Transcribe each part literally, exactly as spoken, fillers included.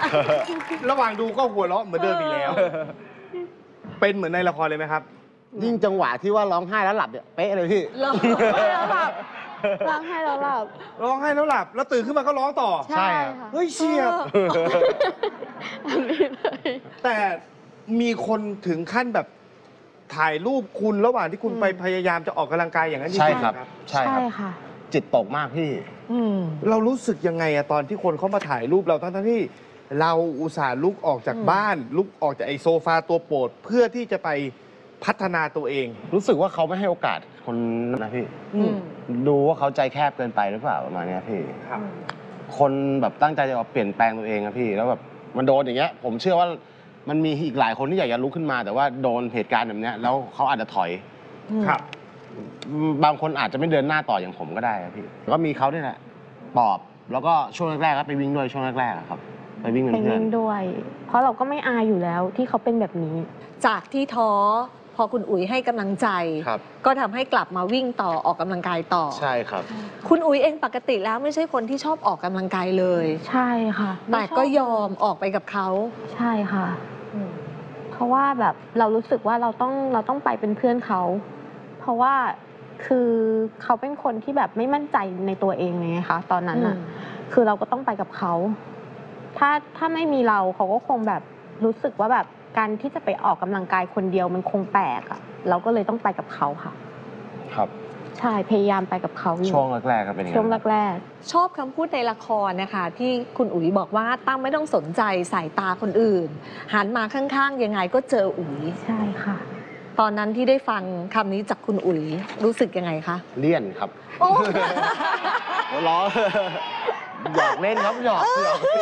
ระหว่างดูก็หัวเราะเหมือนเดิมอีกแล้ว เป็นเหมือนในละครเลยไหมครับยิ่งจังหวะที่ว่าร้องไห้แล้วหลับเนี่ยเป๊ะเลยพี่ร้องไห้แล้วหลับร้องไห้แล้วหลับร้องไห้แล้วหลับแล้วตื่นขึ้นมาก็ร้องต่อใช่ค่ะเฮ้ยเฉียบอันนี้เลยแต่มีคนถึงขั้นแบบถ่ายรูปคุณระหว่างที่คุณไปพยายามจะออกกำลังกายอย่างนั้นจริงๆใช่ครับใช่ค่ะจิตตกมากพี่เรารู้สึกยังไงอะตอนที่คนเขามาถ่ายรูปเราทั้งๆที่เราอุตส่าห์ลุกออกจากบ้านลุกออกจากไอโซฟาตัวโปรดเพื่อที่จะไปพัฒนาตัวเองรู้สึกว่าเขาไม่ให้โอกาสคนนะพี่ดูว่าเขาใจแคบเกินไปหรือเปล่าประมาณนี้พี่คนแบบตั้งใจจะเปลี่ยนแปลงตัวเองนะพี่แล้วแบบมันโดนอย่างเงี้ยผมเชื่อว่ามันมีอีกหลายคนที่อยากจะลุกขึ้นมาแต่ว่าโดนเหตุการณ์แบบนี้แล้วเขาอาจจะถอยครับบางคนอาจจะไม่เดินหน้าต่ออย่างผมก็ได้พี่ก็มีเขาเนี่ยแหละปอบแล้วก็ช่วงแรกๆก็ไปวิ่งด้วยช่วงแรกๆครับไปวิ่งเป็นเพื่อนด้วย เพราะเราก็ไม่อายอยู่แล้วที่เขาเป็นแบบนี้จากที่ท้อพอคุณอุ๋ยให้กำลังใจก็ทำให้กลับมาวิ่งต่อออกกำลังกายต่อใช่ครับคุณอุ๋ยเองปกติแล้วไม่ใช่คนที่ชอบออกกำลังกายเลยใช่ค่ะแต่ก็ยอมออกไปกับเขาใช่ค่ะเพราะว่าแบบเรารู้สึกว่าเราต้องเราต้องไปเป็นเพื่อนเขาเพราะว่าคือเขาเป็นคนที่แบบไม่มั่นใจในตัวเองไงคะตอนนั้นอ่ะคือเราก็ต้องไปกับเขาถ้าถ้าไม่มีเราเขาก็คงแบบรู้สึกว่าแบบการที่จะไปออกกำลังกายคนเดียวมันคงแปลกอ่ะเราก็เลยต้องไปกับเขาค่ะครับใช่พยายามไปกับเขาช่วงแรกๆก็เป็นอย่างนั้นช่วงแรกๆชอบคำพูดในละครนะคะที่คุณอุ๋ยบอกว่าตั้มไม่ต้องสนใจสายตาคนอื่นหันมาข้างๆยังไงก็เจออุ๋ยใช่ค่ะตอนนั้นที่ได้ฟังคำนี้จากคุณอุ๋ยรู้สึกยังไงคะเลี่ยนครับล้อหยอกเล่นครับหยอกหยอก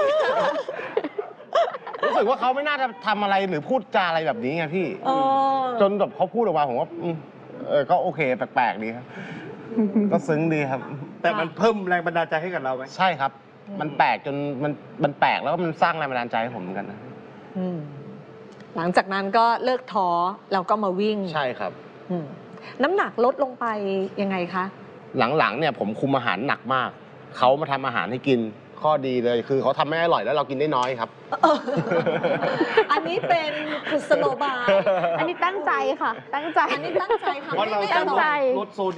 รู้สึกว่าเขาไม่น่าจะทำอะไรหรือพูดจาอะไรแบบนี้ไงพี่จนแบบเขาพูดออกมาผมว่าเออก็โอเคแปลกๆดีครับก็ซึ้งดีครับแต่มันเพิ่มแรงบันดาลใจให้กับเราไหมใช่ครับมันแปลกจนมันมันแปลกแล้วก็มันสร้างแรงบันดาลใจให้ผมเหมือนกันนะหลังจากนั้นก็เลิกท้อแล้วก็มาวิ่งใช่ครับน้ำหนักลดลงไปยังไงคะหลังๆเนี่ยผมคุมอาหารหนักมากเขามาทำอาหารให้กินข้อดีเลยคือเขาทำไม่อร่อยแล้วเรากินได้น้อยครับอันนี้เป็นกุศโลบายอันนี้ตั้งใจค่ะตั้งใจอันนี้ตั้งใจทำให้ไม่อร่อยลดโซเดียม